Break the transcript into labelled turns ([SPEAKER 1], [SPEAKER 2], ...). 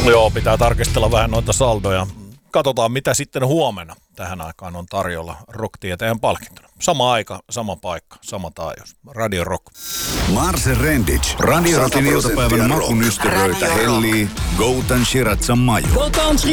[SPEAKER 1] Joo, pitää tarkistella vähän noita saldoja. Katsotaan, mitä sitten huomenna tähän aikaan on tarjolla Rock-tieteen palkintona. Sama aika, sama paikka, sama taajuus. Radio Rock.
[SPEAKER 2] Marse Rendic, Radio Rockin iltapäivän makun ystävöitä hellii Goutan Shiratsan maju.